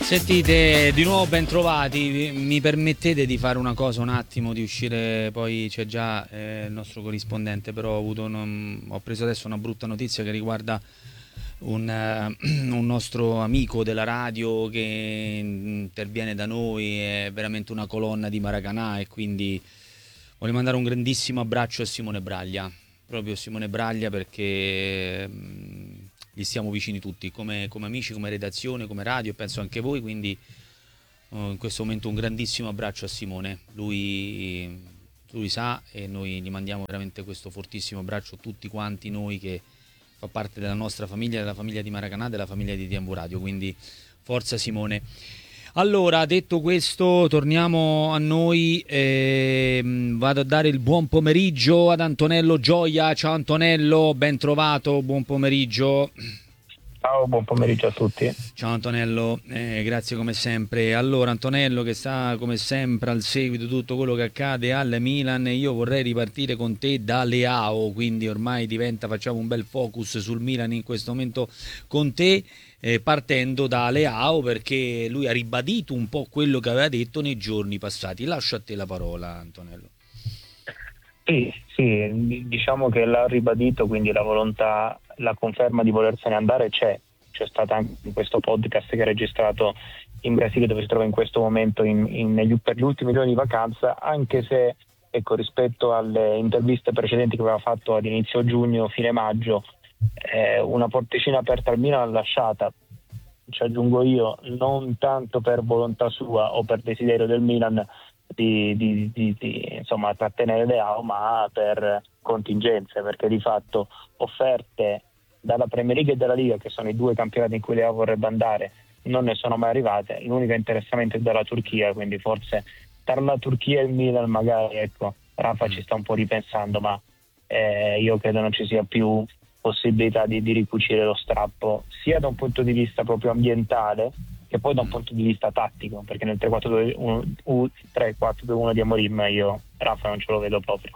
Sentite, di nuovo ben trovati. Mi permettete di fare una cosa un attimo, di uscire, poi c'è già il nostro corrispondente, però ho preso adesso una brutta notizia che riguarda un nostro amico della radio che interviene da noi, è veramente una colonna di Maracanà, e quindi voglio mandare un grandissimo abbraccio a Simone Braglia, proprio Simone Braglia, perché gli stiamo vicini tutti, come amici, come redazione, come radio, e penso anche voi, quindi in questo momento un grandissimo abbraccio a Simone. Lui sa, e noi gli mandiamo veramente questo fortissimo abbraccio a tutti quanti noi, che fa parte della nostra famiglia, della famiglia di Maracanà, della famiglia di TMV Radio, quindi forza Simone. Allora, detto questo, torniamo a noi. Vado a dare il buon pomeriggio ad Antonello Gioia. Ciao Antonello, ben trovato, buon pomeriggio. Ciao, buon pomeriggio a tutti. Ciao Antonello, grazie come sempre. Allora, Antonello, che sta come sempre al seguito di tutto quello che accade al Milan, io vorrei ripartire con te da Leao, quindi ormai facciamo un bel focus sul Milan in questo momento con te, partendo da Leao, perché lui ha ribadito un po' quello che aveva detto nei giorni passati. Lascio a te la parola, Antonello. Sì, diciamo che l'ha ribadito, quindi la volontà, la conferma di volersene andare c'è stata anche in questo podcast che ha registrato in Brasile, dove si trova in questo momento per gli ultimi giorni di vacanza, anche se, ecco, rispetto alle interviste precedenti che aveva fatto ad inizio giugno, fine maggio, una porticina aperta al Milan l'ha lasciata, ci aggiungo io, non tanto per volontà sua o per desiderio del Milan di insomma trattenere Leao, ma per contingenze, perché di fatto offerte dalla Premier League e dalla Liga, che sono i due campionati in cui Leao vorrebbe andare, non ne sono mai arrivate. L'unico interessamento è dalla Turchia, quindi forse tra la Turchia e il Milan magari, ecco, Rafa ci sta un po' ripensando, ma io credo non ci sia più possibilità di ricucire lo strappo, sia da un punto di vista proprio ambientale che poi da un punto di vista tattico, perché nel 3-4-2-1 di Amorim io Rafa non ce lo vedo proprio.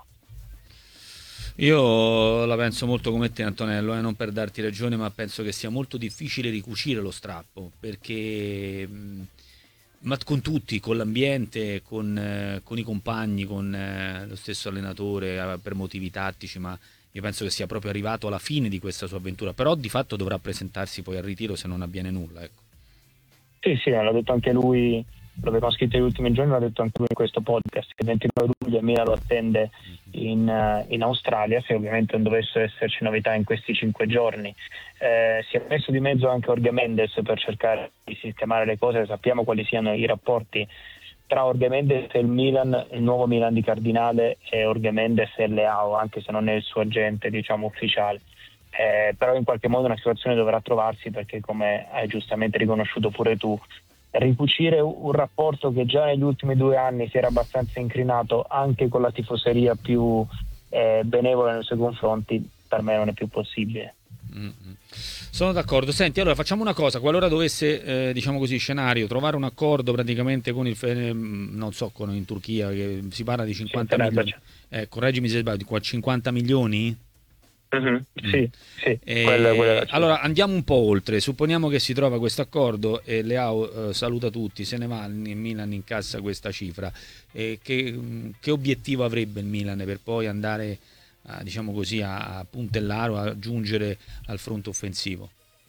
Io la penso molto come te, Antonello, non per darti ragione, ma penso che sia molto difficile ricucire lo strappo, perché ma con tutti, con l'ambiente, con i compagni, con lo stesso allenatore, per motivi tattici, ma io penso che sia proprio arrivato alla fine di questa sua avventura, però di fatto dovrà presentarsi poi al ritiro se non avviene nulla, ecco. Sì, l'ha detto anche lui, lo avevamo scritto negli ultimi giorni, l'ha detto anche lui in questo podcast, che il 29 luglio Milan lo attende in Australia, se ovviamente non dovessero esserci novità in questi 5 giorni. Si è messo di mezzo anche Jorge Mendes per cercare di sistemare le cose. Sappiamo quali siano i rapporti tra Jorge Mendes e il Milan, il nuovo Milan di Cardinale, e Jorge Mendes e Leao, anche se non è il suo agente, diciamo, ufficiale. Però in qualche modo una situazione dovrà trovarsi, perché, come hai giustamente riconosciuto pure tu, ricucire un rapporto che già negli ultimi 2 anni si era abbastanza incrinato anche con la tifoseria più benevola nei suoi confronti, per me non è più possibile. Sono d'accordo. Senti, allora facciamo una cosa: qualora dovesse, diciamo così, scenario, trovare un accordo praticamente con non so, in Turchia, che si parla di 50 milioni, correggimi se sbaglio, 50 milioni? Sì. Allora andiamo un po' oltre. Supponiamo che si trova questo accordo e Leao saluta tutti, se ne va, il Milan incassa questa cifra. Che obiettivo avrebbe il Milan per poi andare diciamo così, a puntellare o a giungere al fronte offensivo?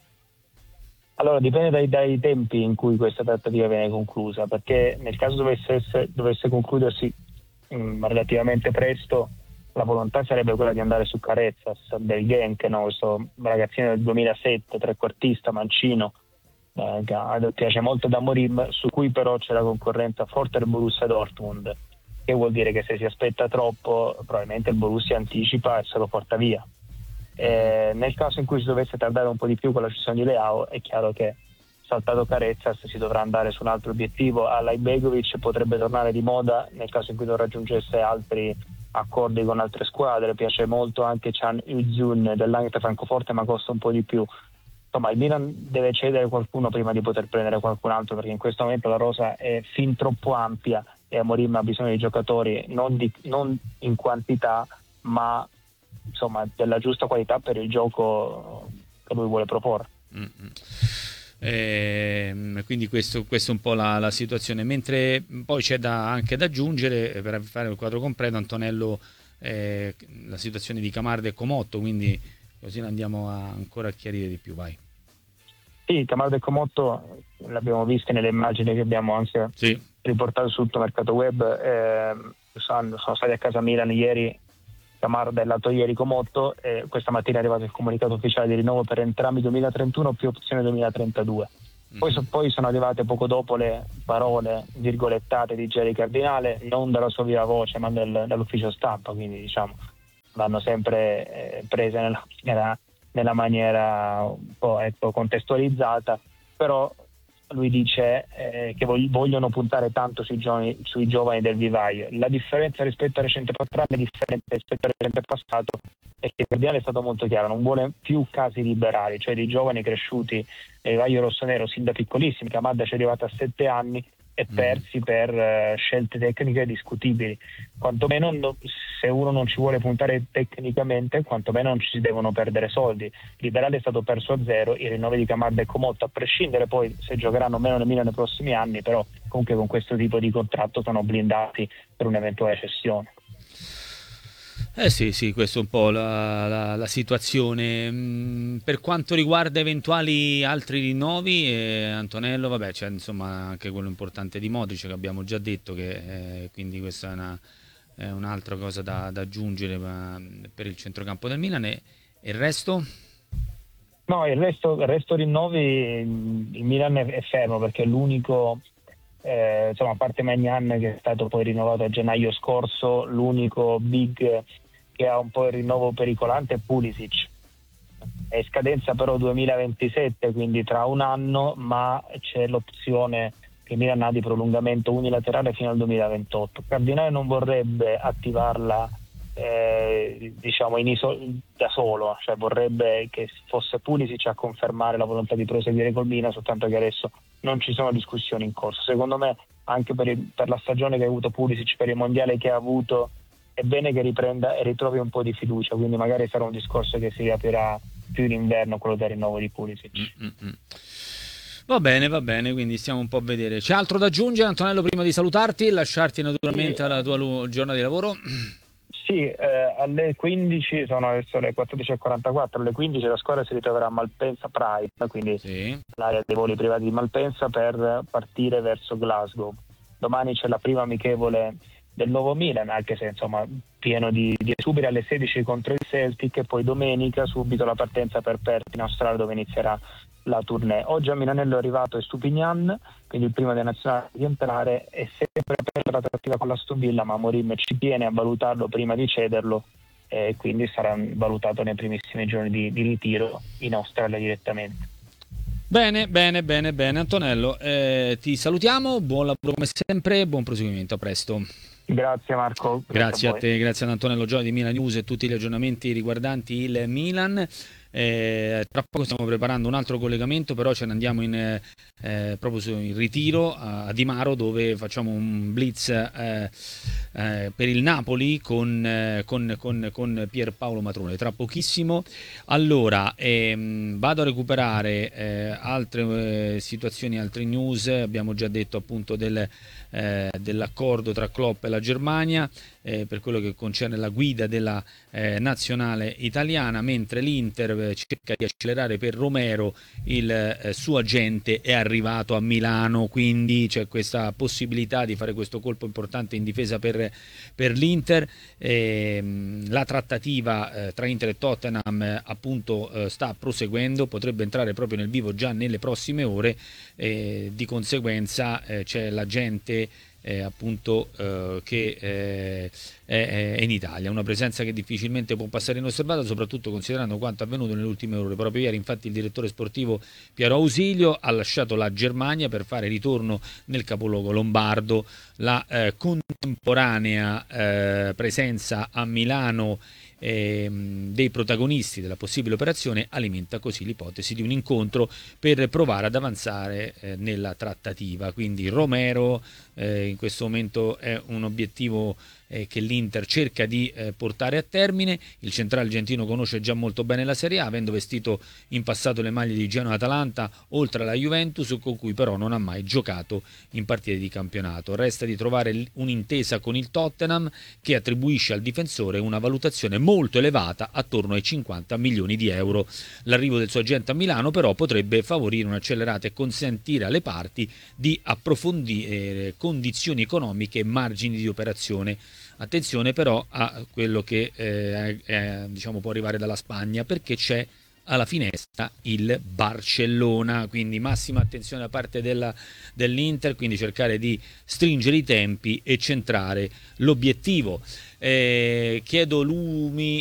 Allora dipende dai tempi in cui questa trattativa viene conclusa, perché nel caso dovesse concludersi relativamente presto, la volontà sarebbe quella di andare su Carezas del Genk, no? Questo ragazzino del 2007, trequartista mancino, che piace molto da Amorim, su cui però c'è la concorrenza forte del Borussia Dortmund, che vuol dire che se si aspetta troppo probabilmente il Borussia anticipa e se lo porta via. Nel caso in cui si dovesse tardare un po' di più con la cessione di Leao, è chiaro che, saltato Carezas, si dovrà andare su un altro obiettivo. Alajbegovic potrebbe tornare di moda nel caso in cui non raggiungesse altri accordi con altre squadre. Piace molto anche Can Uzun dell'Eintracht Francoforte, ma costa un po' di più. Insomma, il Milan deve cedere qualcuno prima di poter prendere qualcun altro, perché in questo momento la rosa è fin troppo ampia e Amorim ha bisogno di giocatori non in quantità, ma insomma della giusta qualità per il gioco che lui vuole proporre. quindi questo è un po' la situazione, mentre poi c'è anche da aggiungere, per fare il quadro completo, Antonello, la situazione di Camarda e Comotto, quindi così andiamo ancora a chiarire di più, vai. Sì, Camarda e Comotto l'abbiamo visto nelle immagini che abbiamo anche riportato sul tuo mercato web, sono stati a casa Milan ieri. Camarda è lato ieri Comotto, e questa mattina è arrivato il comunicato ufficiale di rinnovo per entrambi 2031 più opzione 2032. Poi sono arrivate poco dopo le parole virgolettate di Jerry Cardinale, non dalla sua viva voce ma dall'ufficio stampa, quindi diciamo vanno sempre prese nella maniera un po' contestualizzata, però lui dice che vogliono puntare tanto sui giovani del vivaio. La differenza rispetto al recente passato è che Cardinale è stato molto chiaro, non vuole più casi liberali, cioè di giovani cresciuti nel vivaio rossonero sin da piccolissimi. Camarda ci è arrivata a 7 anni e persi per scelte tecniche discutibili. Quantomeno se uno non ci vuole puntare tecnicamente, quantomeno non ci si devono perdere soldi. Liberale è stato perso a zero, i rinnovi di Camarda e Comotto, a prescindere poi se giocheranno o meno nel Milan nei prossimi anni, però comunque con questo tipo di contratto sono blindati per un'eventuale cessione. Sì, questa è un po' la situazione. Per quanto riguarda eventuali altri rinnovi, Antonello, vabbè, c'è insomma anche quello importante di Modric che abbiamo già detto, che quindi questa è un'altra cosa da aggiungere per il centrocampo del Milan, e il resto? No, il resto rinnovi il Milan è fermo, perché è l'unico, insomma, a parte Maignan che è stato poi rinnovato a gennaio scorso, l'unico big che ha un po' il rinnovo pericolante è Pulisic. È scadenza però 2027, quindi tra un anno, ma c'è l'opzione che Milan ha di prolungamento unilaterale fino al 2028. Cardinale non vorrebbe attivarla diciamo da solo, cioè vorrebbe che fosse Pulisic a confermare la volontà di proseguire col Milan, soltanto che adesso non ci sono discussioni in corso. Secondo me anche per la stagione che ha avuto Pulisic, per il mondiale che ha avuto, è bene che riprenda e ritrovi un po' di fiducia, quindi magari sarà un discorso che si riaprirà più in inverno, quello del rinnovo di Pulisic. Va bene, quindi stiamo un po' a vedere. C'è altro da aggiungere, Antonello, prima di salutarti e lasciarti naturalmente alla tua giornata di lavoro? Sì, alle 15, sono adesso le 14:44, alle 15 la squadra si ritroverà a Malpensa Pride, quindi l'area dei voli privati di Malpensa, per partire verso Glasgow. Domani c'è la prima amichevole del nuovo Milan, anche se insomma pieno di esuberi, alle 16 contro il Celtic, e poi domenica subito la partenza per Perth in Australia, dove inizierà la tournée. Oggi a Milanello è arrivato Estupinian, quindi il primo dei nazionali di entrare, e sempre per la trattativa con l'Aston Villa, ma Mourinho ci tiene a valutarlo prima di cederlo, e quindi sarà valutato nei primissimi giorni di ritiro in Australia direttamente. Bene, Antonello, ti salutiamo, buon lavoro come sempre, buon proseguimento, a presto. Grazie Marco. Grazie a te, grazie ad Antonello Gioia di Milan News e tutti gli aggiornamenti riguardanti il Milan. Tra poco stiamo preparando un altro collegamento, però ce ne andiamo proprio in ritiro a Di Maro, dove facciamo un blitz per il Napoli con Pierpaolo Matrone tra pochissimo. Allora vado a recuperare altre situazioni, altre news. Abbiamo già detto appunto dell'accordo tra Klopp e la Germania per quello che concerne la guida della nazionale italiana, mentre l'Inter cerca di accelerare per Romero. Il suo agente è arrivato a Milano, quindi c'è questa possibilità di fare questo colpo importante in difesa per l'Inter. La trattativa tra Inter e Tottenham appunto sta proseguendo, potrebbe entrare proprio nel vivo già nelle prossime ore, di conseguenza c'è l'agente appunto che è in Italia, una presenza che difficilmente può passare inosservata, soprattutto considerando quanto avvenuto nelle ultime ore. Proprio ieri infatti il direttore sportivo Piero Ausilio ha lasciato la Germania per fare ritorno nel capoluogo lombardo. La contemporanea presenza a Milano dei protagonisti della possibile operazione alimenta così l'ipotesi di un incontro per provare ad avanzare nella trattativa. Quindi Romero in questo momento è un obiettivo che l'Inter cerca di portare a termine. Il centrale argentino conosce già molto bene la Serie A, avendo vestito in passato le maglie di Genoa e Atalanta, oltre alla Juventus, con cui però non ha mai giocato in partite di campionato. Resta di trovare un'intesa con il Tottenham, che attribuisce al difensore una valutazione molto elevata, attorno ai 50 milioni di euro. L'arrivo del suo agente a Milano però potrebbe favorire un'accelerata e consentire alle parti di approfondire condizioni economiche e margini di operazione. Attenzione però a quello che diciamo può arrivare dalla Spagna, perché c'è alla finestra il Barcellona, quindi massima attenzione da parte dell'Inter, quindi cercare di stringere i tempi e centrare l'obiettivo. Chiedo lumi